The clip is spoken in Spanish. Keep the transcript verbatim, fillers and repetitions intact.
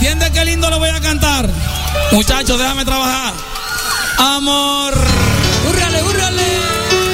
entiendes qué lindo lo voy a cantar? Muchachos, déjame trabajar. Amor